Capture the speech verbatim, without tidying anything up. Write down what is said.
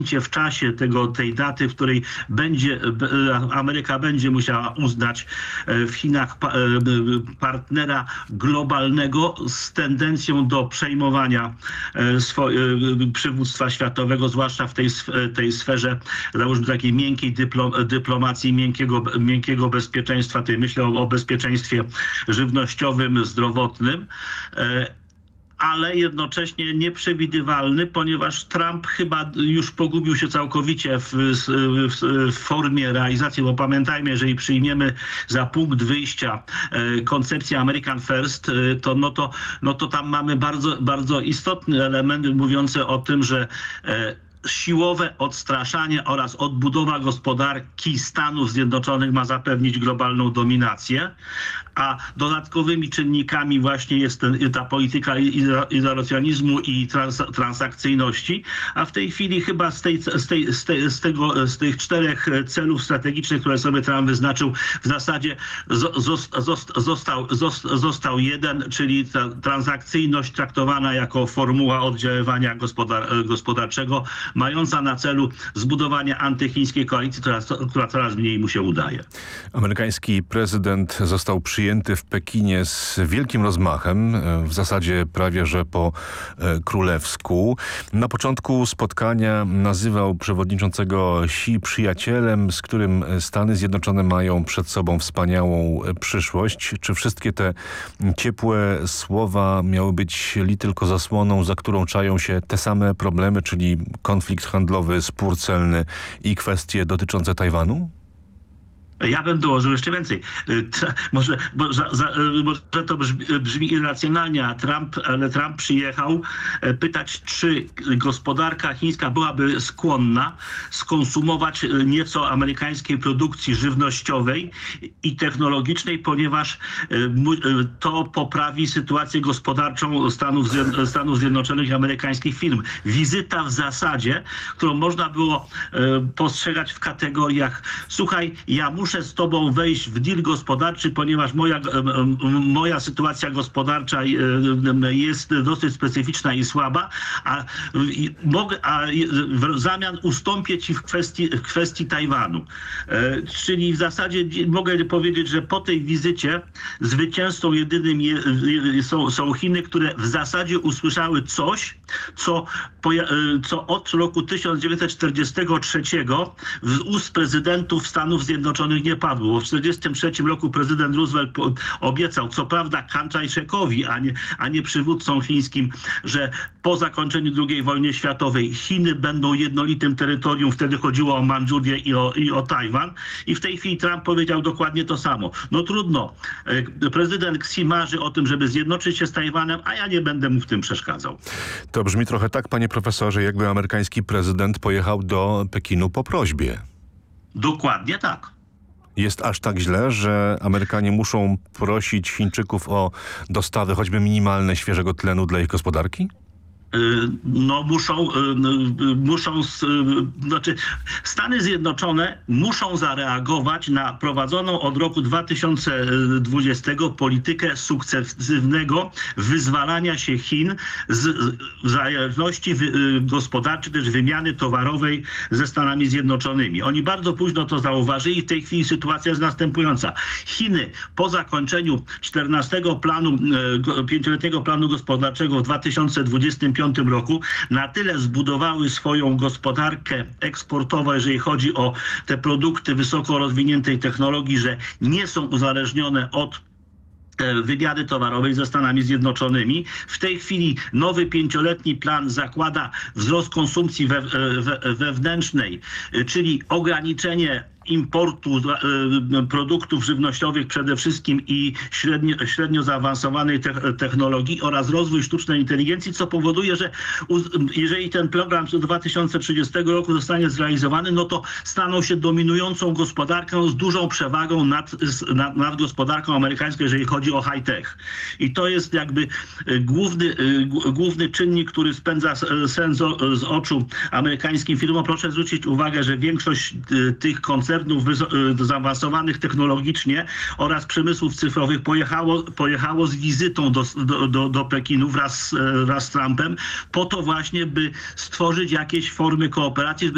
w czasie tego, tej daty, w której będzie, Ameryka będzie musiała uznać w Chinach partnera globalnego z tendencją do przejmowania przywództwa światowego, zwłaszcza w tej, tej sferze, załóżmy takiej miękkiej dyplom, dyplomacji, miękkiego, miękkiego bezpieczeństwa, tutaj myślę o, o bezpieczeństwie żywnościowym, zdrowotnym, ale jednocześnie nieprzewidywalny, ponieważ Trump chyba już pogubił się całkowicie w, w, w formie realizacji, bo pamiętajmy, jeżeli przyjmiemy za punkt wyjścia e, koncepcję American First, e, to, no to, no to tam mamy bardzo, bardzo istotny element mówiący o tym, że e, siłowe odstraszanie oraz odbudowa gospodarki Stanów Zjednoczonych ma zapewnić globalną dominację, a dodatkowymi czynnikami właśnie jest ten, ta polityka izolacjonizmu i trans, transakcyjności, a w tej chwili chyba z, tej, z, tej, z, tej, z, tego, z tych czterech celów strategicznych, które sobie Trump wyznaczył, w zasadzie został, został jeden, czyli ta transakcyjność traktowana jako formuła oddziaływania gospodar, gospodarczego, mająca na celu zbudowanie antychińskiej koalicji, która, która coraz mniej mu się udaje. Amerykański prezydent został przyjęty w Pekinie z wielkim rozmachem, w zasadzie prawie że po królewsku. Na początku spotkania nazywał przewodniczącego Xi przyjacielem, z którym Stany Zjednoczone mają przed sobą wspaniałą przyszłość. Czy wszystkie te ciepłe słowa miały być li tylko zasłoną, za którą czają się te same problemy, czyli konflikt handlowy, spór celny i kwestie dotyczące Tajwanu? Ja bym dołożył jeszcze więcej. Może, bo za, za, może to brzmi, brzmi irracjonalnie, a Trump, ale Trump przyjechał pytać, czy gospodarka chińska byłaby skłonna skonsumować nieco amerykańskiej produkcji żywnościowej i technologicznej, ponieważ to poprawi sytuację gospodarczą Stanów, Stanów Zjednoczonych i amerykańskich firm. Wizyta w zasadzie, którą można było postrzegać w kategoriach: słuchaj, ja muszę z tobą wejść w deal gospodarczy, ponieważ moja, moja sytuacja gospodarcza jest dosyć specyficzna i słaba, a, mogę, a w zamian ustąpię ci w kwestii, w kwestii Tajwanu. Czyli w zasadzie mogę powiedzieć, że po tej wizycie zwycięzcą jedynym je, są, są Chiny, które w zasadzie usłyszały coś, co, co od roku tysiąc dziewięćset czterdziestego trzeciego z ust prezydentów Stanów Zjednoczonych nie padło. W tysiąc dziewięćset czterdziestym trzecim roku prezydent Roosevelt obiecał, co prawda Chińczykowi, a nie, a nie przywódcom chińskim, że po zakończeniu drugiej wojny światowej Chiny będą jednolitym terytorium. Wtedy chodziło o Mandżurię i o, i o Tajwan. I w tej chwili Trump powiedział dokładnie to samo. No trudno. Prezydent Xi marzy o tym, żeby zjednoczyć się z Tajwanem, a ja nie będę mu w tym przeszkadzał. To brzmi trochę tak, panie profesorze, jakby amerykański prezydent pojechał do Pekinu po prośbie. Dokładnie tak. Jest aż tak źle, że Amerykanie muszą prosić Chińczyków o dostawy choćby minimalne świeżego tlenu dla ich gospodarki? No muszą, muszą, znaczy Stany Zjednoczone muszą zareagować na prowadzoną od roku dwa tysiące dwudziestego politykę sukcesywnego wyzwalania się Chin z zależności gospodarczej, też wymiany towarowej ze Stanami Zjednoczonymi. Oni bardzo późno to zauważyli i w tej chwili sytuacja jest następująca. Chiny po zakończeniu czternastego planu, pięcioletniego planu gospodarczego w dwa tysiące dwudziestym piątym roku na tyle zbudowały swoją gospodarkę eksportową, jeżeli chodzi o te produkty wysoko rozwiniętej technologii, że nie są uzależnione od wymiany towarowej ze Stanami Zjednoczonymi. W tej chwili nowy pięcioletni plan zakłada wzrost konsumpcji we, we, wewnętrznej, czyli ograniczenie importu e, produktów żywnościowych przede wszystkim i średnio, średnio zaawansowanej te, technologii oraz rozwój sztucznej inteligencji, co powoduje, że uz, jeżeli ten program do dwa tysiące trzydziestego roku zostanie zrealizowany, no to staną się dominującą gospodarką z dużą przewagą nad, nad, nad gospodarką amerykańską, jeżeli chodzi o high-tech. I to jest jakby główny, główny czynnik, który spędza sen z, z oczu amerykańskim firmom. Proszę zwrócić uwagę, że większość tych koncernów zaawansowanych technologicznie oraz przemysłów cyfrowych pojechało, pojechało z wizytą do, do, do, do Pekinu wraz, wraz z Trumpem po to właśnie, by stworzyć jakieś formy kooperacji,